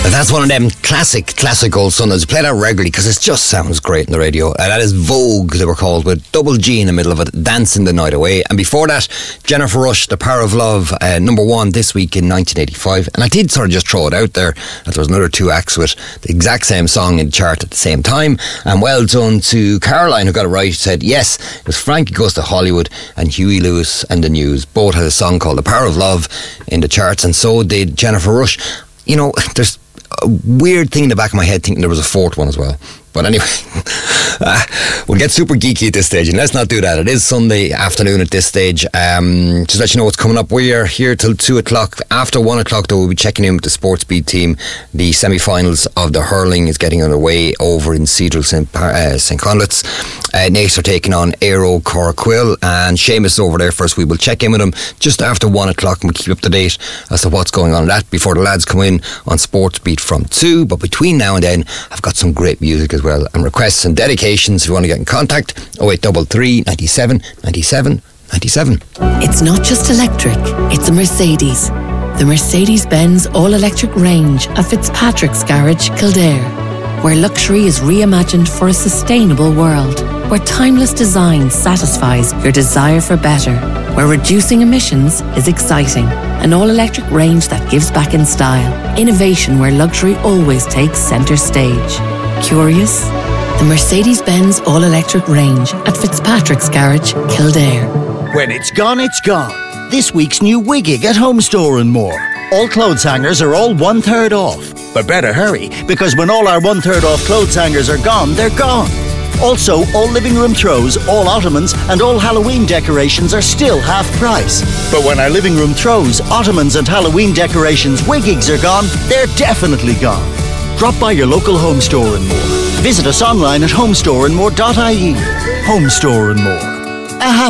That's one of them classic old songs. Play that regularly because it just sounds great on the radio. That is Vogue, they were called, with double G in the middle of it, Dancing the Night Away. And before that, Jennifer Rush, The Power of Love, number one this week in 1985. And I did sort of just throw it out there that there was another two acts with the exact same song in the chart at the same time. And well done to Caroline, who got it right. She said, yes, it was Frankie Goes to Hollywood and Huey Lewis and the News. Both had a song called The Power of Love in the charts, and so did Jennifer Rush. You know, there's a weird thing in the back of my head thinking there was a fourth one as well. But anyway, we'll get super geeky at this stage, and let's not do that. It is Sunday afternoon at this stage. Just to let you know what's coming up. We are here till 2 o'clock. After 1 o'clock, though, we'll be checking in with the Sports Beat team. The semi-finals of the hurling is getting underway over in Cedral St. Conleth's. Nace are taking on Aero Corquill, and Seamus is over there first. We will check in with him just after 1 o'clock, and we'll keep you up to date as to what's going on in that before the lads come in on Sports Beat from 2. But between now and then, I've got some great music as well, and requests and dedications. If you want to get in contact, 0833 97 97 97. It's not just electric, it's a Mercedes. The Mercedes-Benz all-electric range at Fitzpatrick's Garage, Kildare, where luxury is reimagined for a sustainable world, where timeless design satisfies your desire for better, where reducing emissions is exciting. An all-electric range that gives back in style. Innovation where luxury always takes centre stage. Curious? The Mercedes-Benz all-electric range at Fitzpatrick's Garage, Kildare. When it's gone, it's gone. This week's new Wiggig at Home Store and More. All clothes hangers are all 1/3 off. But better hurry, because when all our 1/3 off clothes hangers are gone, they're gone. Also, all living room throws, all ottomans and all Halloween decorations are still half price. But when our living room throws, ottomans and Halloween decorations Wiggigs are gone, they're definitely gone. Drop by your local Home Store and More. Visit us online at homestoreandmore.ie. Home Store and More.